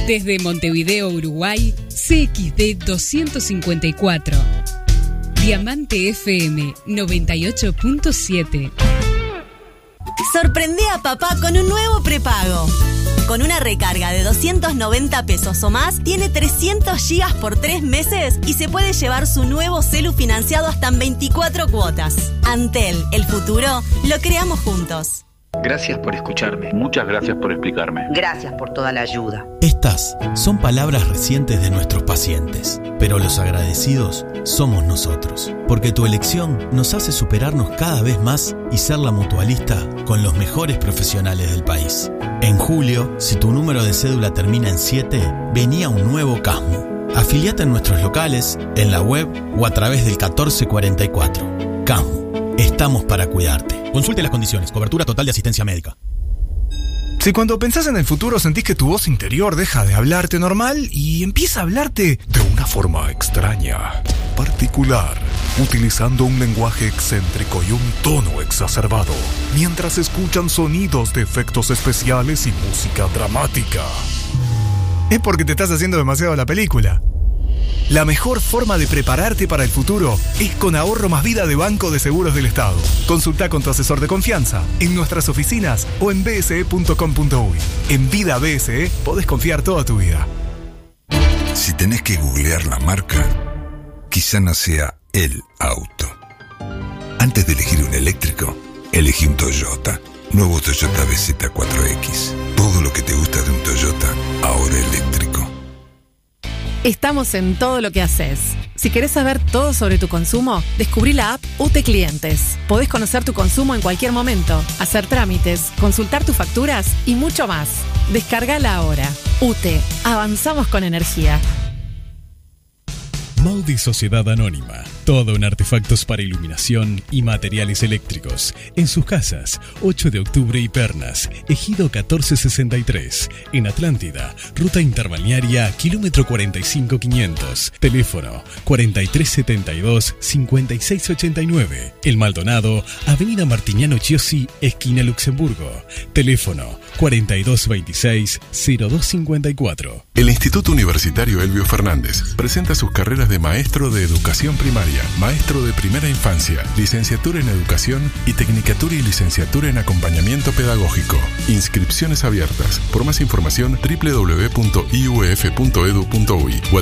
Desde Montevideo, Uruguay, CXD 254. Diamante FM 98.7. Sorprende a papá con un nuevo prepago. Con una recarga de 290 pesos o más, tiene 300 gigas por 3 meses y se puede llevar su nuevo celu financiado hasta en 24 cuotas. Antel, el futuro, lo creamos juntos. Gracias por escucharme. Muchas gracias por explicarme. Gracias por toda la ayuda. Estas son palabras recientes de nuestros pacientes, pero los agradecidos somos nosotros, porque tu elección nos hace superarnos cada vez más y ser la mutualista con los mejores profesionales del país. En julio, si tu número de cédula termina en 7, venía un nuevo CASMU. Afiliate en nuestros locales, en la web o a través del 1444. CASMU, estamos para cuidarte. Consulte las condiciones, cobertura total de asistencia médica. Si cuando pensás en el futuro sentís que tu voz interior deja de hablarte normal y empieza a hablarte de una forma extraña, particular, utilizando un lenguaje excéntrico y un tono exacerbado, mientras escuchan sonidos de efectos especiales y música dramática, es porque te estás haciendo demasiado la película. La mejor forma de prepararte para el futuro es con Ahorro Más Vida de Banco de Seguros del Estado. Consulta con tu asesor de confianza en nuestras oficinas o en bse.com.uy. En Vida BSE podés confiar toda tu vida. Si tenés que googlear la marca, quizá no sea el auto. Antes de elegir un eléctrico, elegí un Toyota. Nuevo Toyota BZ4X. Todo lo que te gusta de un Toyota, ahora eléctrico. Estamos en todo lo que haces. Si querés saber todo sobre tu consumo, descubrí la app UTE Clientes. Podés conocer tu consumo en cualquier momento, hacer trámites, consultar tus facturas y mucho más. Descárgala ahora. UTE, avanzamos con energía. Maudi Sociedad Anónima. Todo en artefactos para iluminación y materiales eléctricos. En sus casas, 8 de octubre y Pernas, Ejido 1463. En Atlántida, Ruta Interbalnearia, kilómetro 45500. Teléfono 4372-5689. El Maldonado, Avenida Martiniano Chiosi, esquina Luxemburgo. Teléfono 4226-0254. El Instituto Universitario Elbio Fernández presenta sus carreras de maestro de educación primaria, maestro de primera infancia, licenciatura en educación y tecnicatura y licenciatura en acompañamiento pedagógico. Inscripciones abiertas. Por más información, www.iuf.edu.uy o al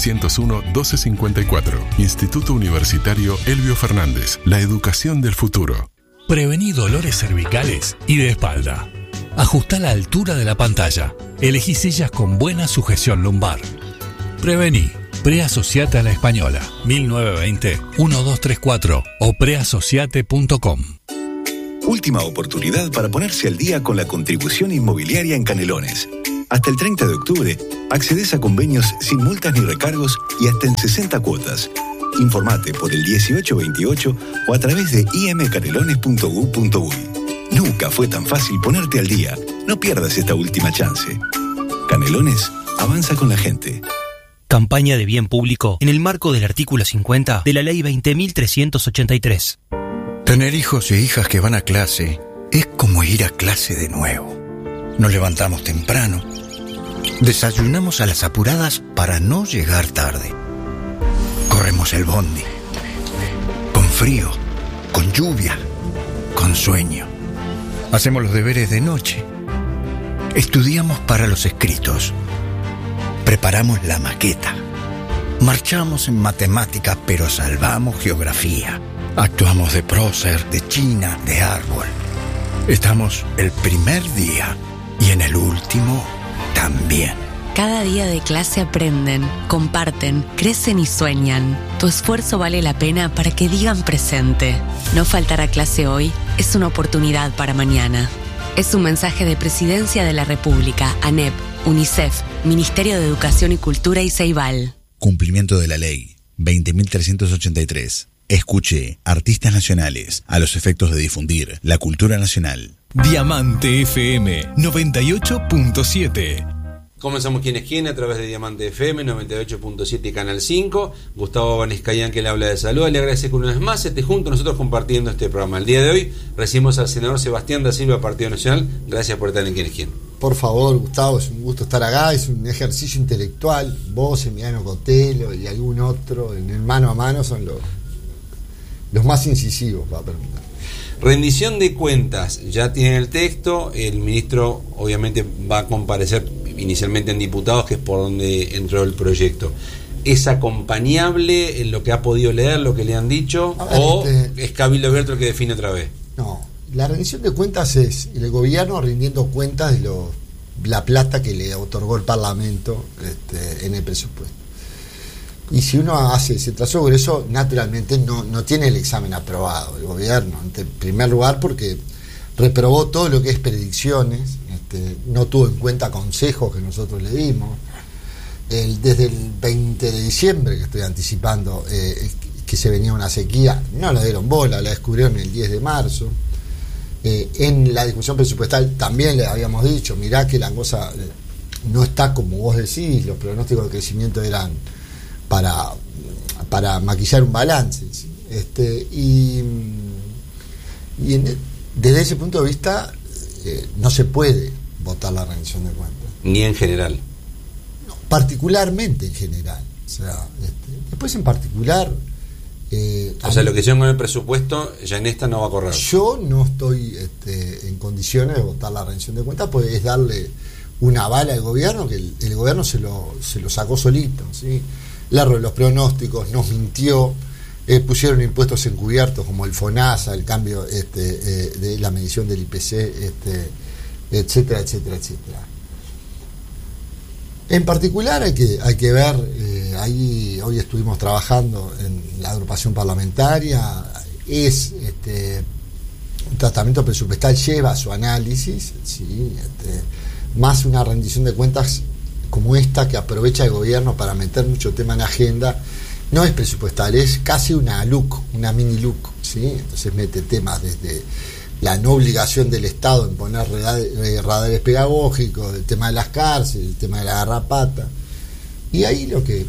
2901-1254. Instituto Universitario Elbio Fernández. La educación del futuro. Prevení dolores cervicales y de espalda. Ajustá la altura de la pantalla. Elegí sillas con buena sujeción lumbar. Prevení. Preasociate a la Española. 1920-1234 o preasociate.com. Última oportunidad para ponerse al día con la contribución inmobiliaria en Canelones. Hasta el 30 de octubre, accedes a convenios sin multas ni recargos y hasta en 60 cuotas. Informate por el 1828 o a través de imcanelones.gu.uy. Nunca fue tan fácil ponerte al día. No pierdas esta última chance. Canelones avanza con la gente. Campaña de bien público en el marco del artículo 50 de la Ley 20.383. Tener hijos e hijas que van a clase es como ir a clase de nuevo. Nos levantamos temprano, desayunamos a las apuradas para no llegar tarde. Corremos el bondi, con frío, con lluvia, con sueño. Hacemos los deberes de noche. Estudiamos para los escritos. Preparamos la maqueta. Marchamos en matemáticas, pero salvamos geografía. Actuamos de prócer, de china, de árbol. Estamos el primer día y en el último también. Cada día de clase aprenden, comparten, crecen y sueñan. Tu esfuerzo vale la pena para que digan presente. No faltar a clase hoy es una oportunidad para mañana. Es un mensaje de Presidencia de la República, ANEP, UNICEF, Ministerio de Educación y Cultura y Ceibal. Cumplimiento de la ley 20.383. Escuche artistas nacionales a los efectos de difundir la cultura nacional. Diamante FM 98.7. Comenzamos Quién es Quién a través de Diamante FM 98.7 y Canal 5. Gustavo Banescayán, que le habla de salud. Le agradezco una vez más esté junto a nosotros compartiendo este programa. El día de hoy recibimos al senador Sebastián da Silva, Partido Nacional. Gracias por estar en Quién es Quién. por favor, Gustavo, es un gusto estar acá, es un ejercicio intelectual. Vos, Emiliano Cotelo y algún otro en el mano a mano son los más incisivos para permitir. Rendición de cuentas, ya tienen el texto, el ministro obviamente va a comparecer inicialmente en diputados, que es por donde entró el proyecto. ¿Es acompañable en lo que ha podido leer, lo que le han dicho, o es Cabildo Abierto el que define otra vez? No, la rendición de cuentas es el gobierno rindiendo cuentas de la plata que le otorgó el Parlamento en el presupuesto. Y si uno hace ese trazo por eso, naturalmente no tiene el examen aprobado el gobierno, en primer lugar porque reprobó todo lo que es predicciones, no tuvo en cuenta consejos que nosotros le dimos. Desde el 20 de diciembre, que estoy anticipando, que se venía una sequía, no la dieron bola, la descubrieron el 10 de marzo. En la discusión presupuestal también le habíamos dicho, mirá que la cosa no está como vos decís, los pronósticos de crecimiento eran para maquillar un balance, ¿sí? Desde ese punto de vista no se puede votar la rendición de cuentas. Ni en general. No, particularmente en general. O sea, después en particular... o sea, lo que hicieron con el presupuesto ya en esta no va a correr. Yo no estoy en condiciones de votar la rendición de cuentas, pues es darle una bala al gobierno, que el gobierno se lo sacó solito, ¿sí? Le erró los pronósticos, nos mintió, pusieron impuestos encubiertos como el FONASA, el cambio de la medición del IPC, etcétera, etcétera, etcétera. En particular hay que ver, hoy estuvimos trabajando en la agrupación parlamentaria, un tratamiento presupuestal lleva su análisis, ¿sí? Más una rendición de cuentas como esta que aprovecha el gobierno para meter mucho tema en agenda, no es presupuestal, es casi una LUC, una mini LUC, ¿sí? Entonces mete temas desde la no obligación del Estado en poner radares pedagógicos, el tema de las cárceles, el tema de la garrapata, y ahí lo que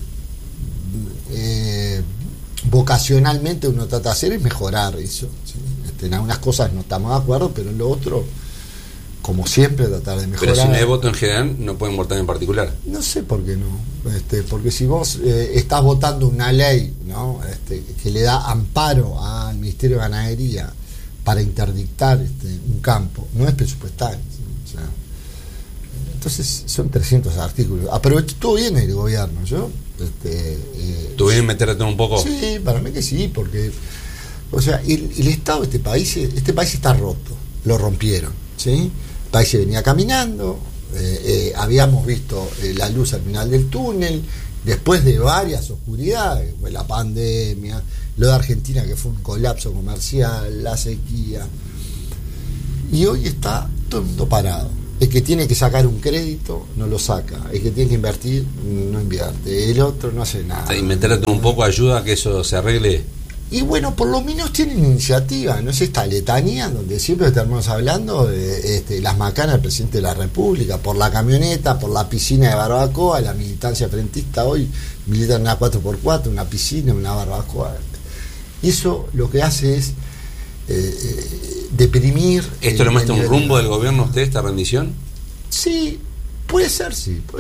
vocacionalmente uno trata de hacer es mejorar eso, ¿sí? En algunas cosas no estamos de acuerdo, pero en lo otro, como siempre, tratar de mejorar. Pero si no hay voto en general, no pueden votar en particular. No sé por qué no, porque si vos estás votando una ley, ¿no? Que le da amparo al Ministerio de Ganadería para interdictar un campo, no es presupuestal, ¿sí? O sea, entonces son 300 artículos. Estuvo bien el gobierno, yo ¿tú vienes a meterte un poco? Sí, para mí que sí, porque o sea, el Estado de este país está roto, lo rompieron, ¿sí? El país se venía caminando, habíamos visto la luz al final del túnel, después de varias oscuridades, pues la pandemia, lo de Argentina que fue un colapso comercial, la sequía, y hoy está todo el mundo parado. El que tiene que sacar un crédito no lo saca, el que tiene que invertir no invierte, el otro no hace nada. Y meterte un poco ayuda a que eso se arregle. Y bueno, por lo menos tienen iniciativa, no es esta letanía donde siempre estamos hablando de las macanas del presidente de la República, por la camioneta, por la piscina de barbacoa, la militancia frentista hoy milita en una 4x4, una piscina, una barbacoa. Y eso lo que hace es deprimir. ¿Esto le muestra un rumbo del gobierno a usted, esta rendición? Sí, puede ser.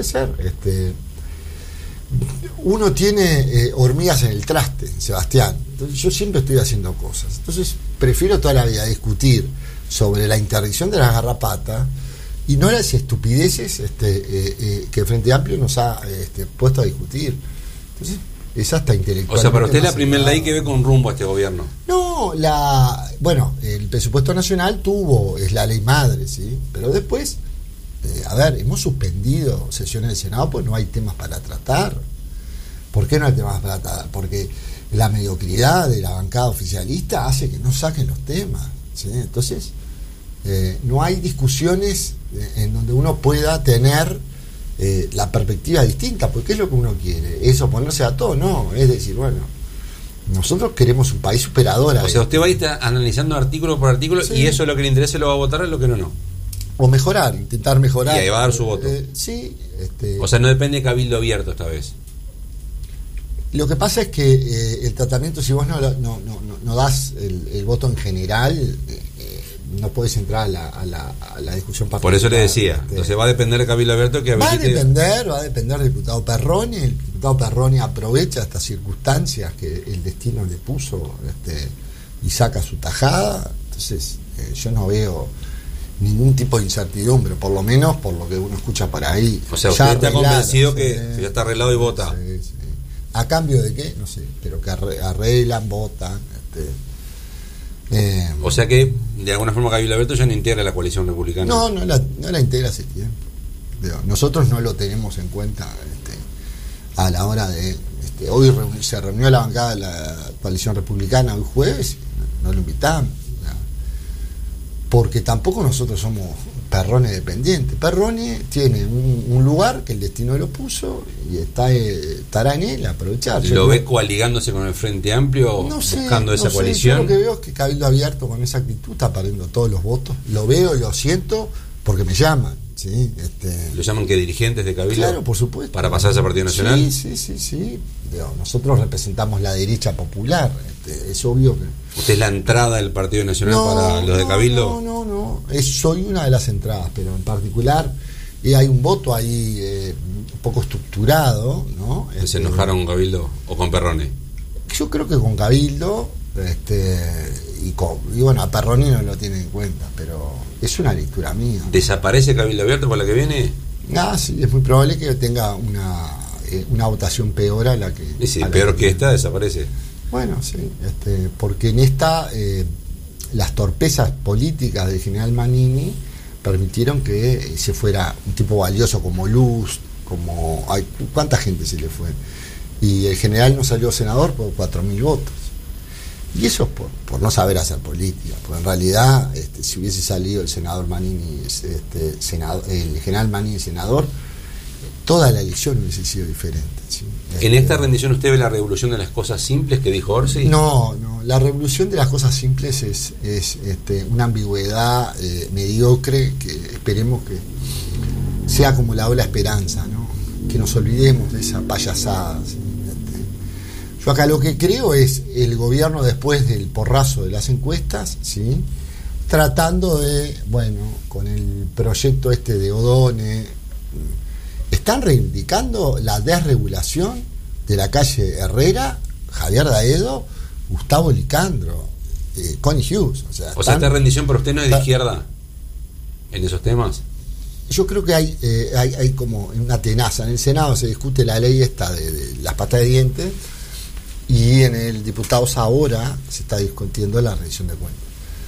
Uno tiene hormigas en el traste, Sebastián. Entonces, yo siempre estoy haciendo cosas. Entonces, prefiero toda la vida discutir sobre la interdicción de las garrapatas y no las estupideces que el Frente Amplio nos ha puesto a discutir. Entonces, es hasta intelectual. O sea, para usted es la primera ley que ve con rumbo a este gobierno. No, el presupuesto nacional es la ley madre, ¿sí? Pero después, hemos suspendido sesiones del Senado pues no hay temas para tratar. ¿Por qué no hay temas para tratar? Porque la mediocridad de la bancada oficialista hace que no saquen los temas, ¿sí? Entonces, no hay discusiones en donde uno pueda tener la perspectiva distinta, porque es lo que uno quiere, es oponerse a todo, no, es decir, bueno, nosotros queremos un país superador. O sea, usted va a ir analizando artículo por artículo, sí, y eso es lo que le interesa, lo va a votar, es lo que no. O mejorar, intentar mejorar. Y ahí va a dar su voto. Sí. O sea, no depende de Cabildo Abierto esta vez. Lo que pasa es que el tratamiento, si vos no das el voto en general, no puedes entrar a la discusión particular. Por eso le decía, entonces va a depender de Cabildo Abierto que habilite. Va a depender del diputado Perroni. El diputado Perroni aprovecha estas circunstancias que el destino le puso y saca su tajada. Entonces yo no veo ningún tipo de incertidumbre, por lo menos por lo que uno escucha por ahí. O sea, usted está convencido que ya está arreglado y vota. Sí. ¿A cambio de qué? No sé, pero que arreglan, votan. O sea que de alguna forma Cabildo Abierto ya no integra la coalición republicana. No la integra hace tiempo. Nosotros no lo tenemos en cuenta a la hora de... hoy se reunió la bancada de la coalición republicana hoy jueves, no lo invitamos. Porque tampoco nosotros somos Perroni dependientes. Perroni tiene un lugar que el destino lo puso y estará en él a aprovechar. ¿Lo ve coaligándose con el Frente Amplio, buscando esa coalición? Yo lo que veo es que Cabildo Abierto con esa actitud está perdiendo todos los votos. Lo veo y lo siento porque me llaman. ¿Sí? ¿Lo llaman que dirigentes de Cabildo? Claro, por supuesto. ¿Para pasarse a Partido Nacional? Sí. Nosotros representamos la derecha popular. Es obvio que... ¿Usted es la entrada del Partido Nacional para los de Cabildo? No. Soy una de las entradas, pero en particular hay un voto ahí un poco estructurado, ¿no? ¿Se enojaron con Cabildo o con Perroni? Yo creo que con Cabildo, y bueno, a Perroni no lo tienen en cuenta, pero es una lectura mía. ¿Desaparece Cabildo Abierto para la que viene? Sí, es muy probable que tenga una votación peor a la que... Sí, peor que esta, desaparece. Bueno, sí, porque en esta las torpezas políticas del general Manini permitieron que se fuera un tipo valioso como Luz, ¿cuánta gente se le fue? Y el general no salió senador por 4.000 votos. Y eso es por no saber hacer política, porque en realidad si hubiese salido el senador Manini, el general Manini senador, toda la elección hubiese sido diferente. ¿Sí? ¿En esta rendición usted ve la revolución de las cosas simples que dijo Orsi? No, la revolución de las cosas simples es una ambigüedad mediocre que esperemos que sea como la ola esperanza, ¿no? Que nos olvidemos de esa payasada. ¿Sí? Yo acá lo que creo es el gobierno después del porrazo de las encuestas, ¿sí? Tratando de, con el proyecto de Odone, están reivindicando la desregulación de la calle Herrera, Javier Daedo, Gustavo Licandro, Connie Hughes. O sea, esta rendición para usted no es de izquierda en esos temas. Yo creo que hay como una tenaza. En el Senado se discute la ley esta de las patas de dientes y en el Diputados ahora se está discutiendo la rendición de cuentas.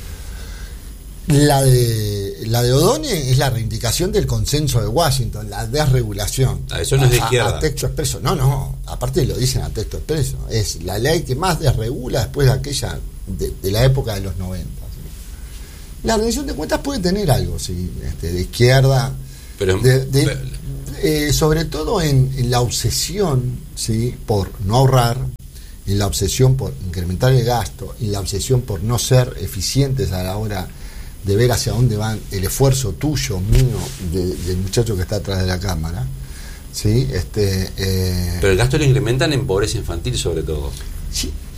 La de Odone es la reivindicación del consenso de Washington, la desregulación. Eso no es de izquierda. A texto expreso. No, aparte lo dicen a texto expreso. Es la ley que más desregula después de aquella, de la época de los 90. ¿Sí? La rendición de cuentas puede tener algo, sí, de izquierda, pero sobre todo en la obsesión, ¿sí?, por no ahorrar, en la obsesión por incrementar el gasto, en la obsesión por no ser eficientes a la hora de ver hacia dónde van el esfuerzo tuyo, mío, del muchacho que está atrás de la cámara, ¿sí? Pero el gasto lo incrementan en pobreza infantil sobre todo. Sí,